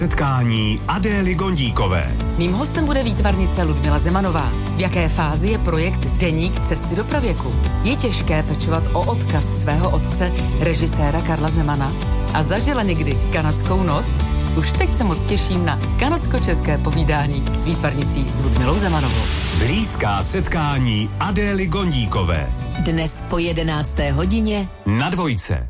Setkání Adély Gondíkové. Mým hostem bude výtvarnice Ludmila Zemanová. V jaké fázi je projekt Deník cesty do pravěku? Je těžké pečovat o odkaz svého otce, režiséra Karla Zemana? A zažila někdy kanadskou noc? Už teď se moc těším na kanadsko-české povídání s výtvarnicí Ludmilou Zemanovou. Blízká setkání Adély Gondíkové. Dnes po 11. hodině na Dvojce.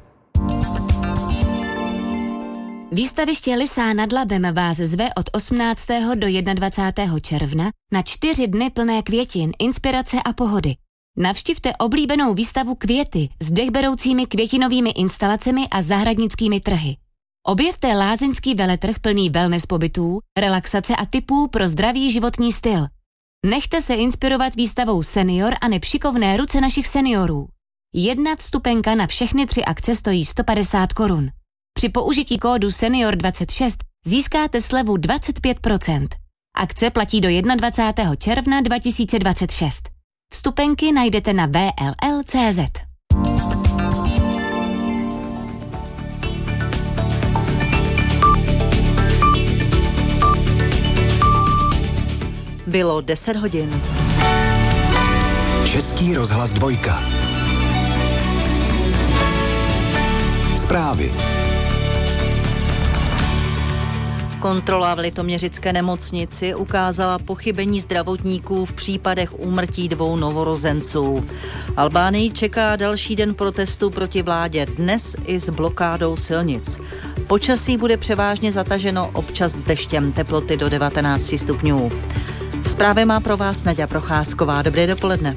Výstaviště Lysá nad Labem vás zve od 18. do 21. června na 4 dny plné květin, inspirace a pohody. Navštivte oblíbenou výstavu Květy s dechberoucími květinovými instalacemi a zahradnickými trhy. Objevte lázeňský veletrh plný wellness pobytů, relaxace a tipů pro zdravý životní styl. Nechte se inspirovat výstavou Senior a nepšikovné ruce našich seniorů. Jedna vstupenka na všechny 3 akce stojí 150 korun. Při použití kódu SENIOR26 získáte slevu 25%. Akce platí do 21. června 2026. Vstupenky najdete na vll.cz. Bylo 10 hodin. Český rozhlas 2. Zprávy. Kontrola v litoměřické nemocnici ukázala pochybení zdravotníků v případech úmrtí 2 novorozenců. Albánii čeká další den protestu proti vládě, dnes i s blokádou silnic. Počasí bude převážně zataženo, občas s deštěm, teploty do 19 stupňů. Zprávy má pro vás Naďa Procházková. Dobré dopoledne.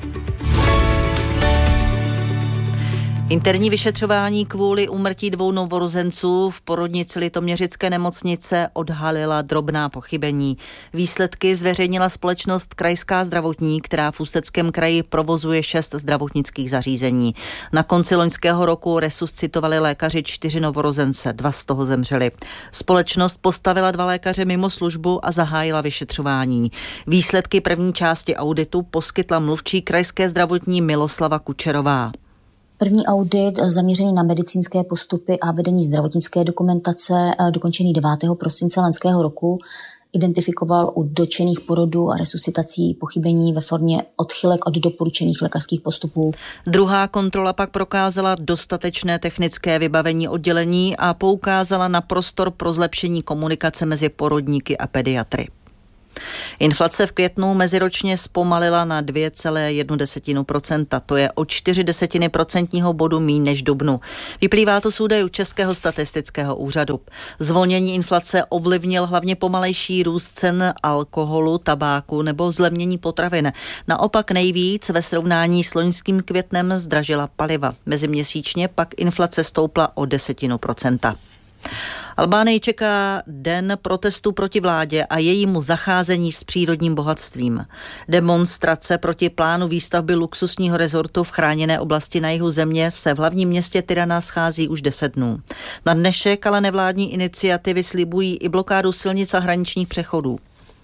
Interní vyšetřování kvůli úmrtí 2 novorozenců v porodnici litoměřické nemocnice odhalila drobná pochybení. Výsledky zveřejnila společnost Krajská zdravotní, která v Ústeckém kraji provozuje 6 zdravotnických zařízení. Na konci loňského roku resuscitovali lékaři 4 novorozence, 2 z toho zemřeli. Společnost postavila 2 lékaře mimo službu a zahájila vyšetřování. Výsledky první části auditu poskytla mluvčí Krajské zdravotní Miloslava Kučerová. První audit zaměřený na medicínské postupy a vedení zdravotnické dokumentace, dokončený 9. prosince loňského roku, identifikoval u dotčených porodů a resuscitací pochybení ve formě odchylek od doporučených lékařských postupů. Druhá kontrola pak prokázala dostatečné technické vybavení oddělení a poukázala na prostor pro zlepšení komunikace mezi porodníky a pediatry. Inflace v květnu meziročně zpomalila na 2,1%, to je o 4 desetiny procentního bodu míň než v dubnu. Vyplývá to z údajů Českého statistického úřadu. Zvolnění inflace ovlivnil hlavně pomalejší růst cen alkoholu, tabáku nebo zlevnění potravin. Naopak nejvíc ve srovnání s loňským květnem zdražila paliva. Meziměsíčně pak inflace stoupla o 0,1%. Albánii čeká den protestu proti vládě a jejímu zacházení s přírodním bohatstvím. Demonstrace proti plánu výstavby luxusního rezortu v chráněné oblasti na jihu země se v hlavním městě Tirana schází už 10 dnů. Na dnešek ale nevládní iniciativy slibují i blokádu silnic a hraničních přechodů.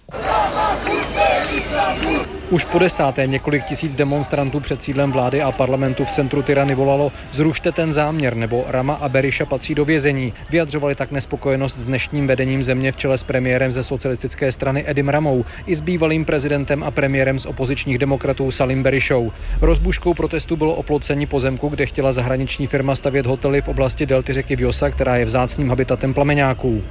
Už po 10. několik tisíc demonstrantů před sídlem vlády a parlamentu v centru Tirany volalo zrušte ten záměr, nebo Rama a Berisha patří do vězení. Vyjadřovali tak nespokojenost s dnešním vedením země v čele s premiérem ze socialistické strany Edim Ramou i s bývalým prezidentem a premiérem z opozičních demokratů Salim Berishou. Rozbuškou protestu bylo oplocení pozemku, kde chtěla zahraniční firma stavět hotely v oblasti delty řeky Vjosa, která je vzácným habitatem plameňáků.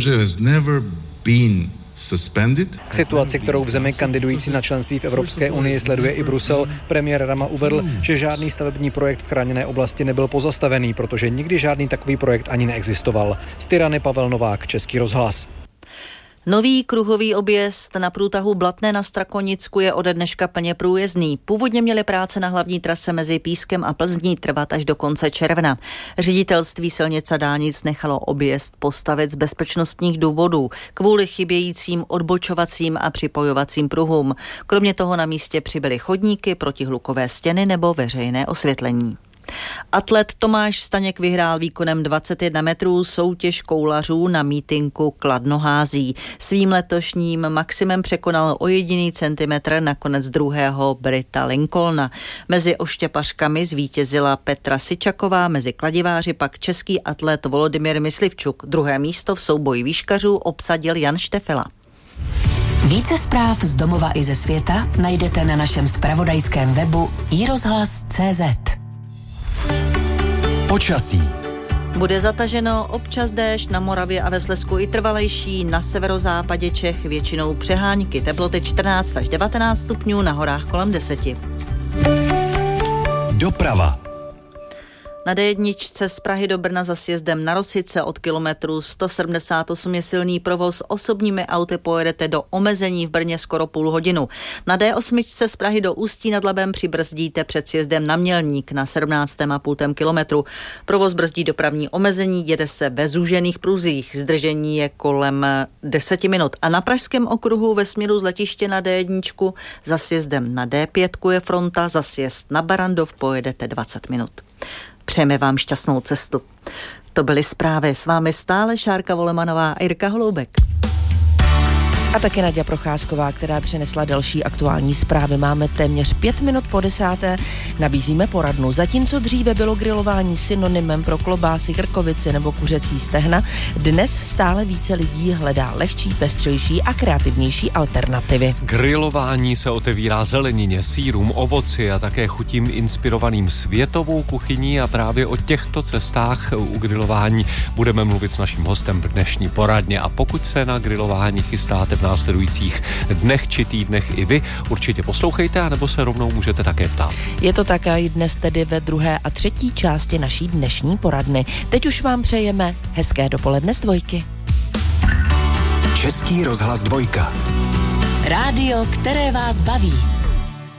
K situaci, kterou v zemi kandidující na členství v Evropské unii sleduje i Brusel, premiér Rama uvedl, že žádný stavební projekt v chráněné oblasti nebyl pozastavený, protože nikdy žádný takový projekt ani neexistoval. Z Tirany Pavel Novák, Český rozhlas. Nový kruhový objezd na průtahu Blatné na Strakonicku je ode dneška plně průjezdný. Původně měly práce na hlavní trase mezi Pískem a Plzní trvat až do konce června. Ředitelství silnic a dálnic nechalo objezd postavit z bezpečnostních důvodů kvůli chybějícím odbočovacím a připojovacím pruhům. Kromě toho na místě přibyly chodníky, protihlukové stěny nebo veřejné osvětlení. Atlet Tomáš Staněk vyhrál výkonem 21 metrů soutěž koulařů na mítinku Kladnohází. Svým letošním maximem překonal o jediný centimetr nakonec druhého Brita Lincolna. Mezi oštěpařkami zvítězila Petra Sičaková, mezi kladiváři pak český atlet Volodymyr Myslivčuk. Druhé místo v souboji výškařů obsadil Jan Štefela. Více zpráv z domova i ze světa najdete na našem zpravodajském webu iRozhlas.cz. Počasí. Bude zataženo, občas déšť, na Moravě a ve Slezsku i trvalejší, na severozápadě Čech většinou přehánky, teploty 14 až 19 stupňů, na horách kolem 10. Doprava. Na D1 z Prahy do Brna za sjezdem na Rosice od kilometru 178 je silný provoz. Osobními auty pojedete do omezení v Brně skoro půl hodinu. Na D8 z Prahy do Ústí nad Labem přibrzdíte před sjezdem na Mělník na 17,5 kilometru. Provoz brzdí dopravní omezení, jede se ve zúžených pruzích. Zdržení je kolem 10 minut. A na Pražském okruhu ve směru z letiště na D1 za sjezdem na D5 je fronta, za sjezd na Barandov pojedete 20 minut. Přejeme vám šťastnou cestu. To byly zprávy. S vámi stále Šárka Volemanová a Jirka Holoubek. A taky Naďa Procházková, která přinesla další aktuální zprávy. Máme téměř 5 minut po 10. Nabízíme poradnu. Zatímco dříve bylo grilování synonymem pro klobásy, krkovici nebo kuřecí stehna, dnes stále více lidí hledá lehčí, pestřejší a kreativnější alternativy. Grilování se otevírá zelenině, sýrům, ovoci a také chutím inspirovaným světovou kuchyní a právě o těchto cestách u grilování budeme mluvit s naším hostem v dnešní poradně. A pokud se na grilování chystáte v následujících dnech či týdnech i vy, určitě poslouchejte, anebo se rovnou můžete také ptát. Je to tak i dnes tedy ve druhé a třetí části naší dnešní poradny. Teď už vám přejeme hezké dopoledne z Dvojky. Český rozhlas Dvojka. Rádio, které vás baví.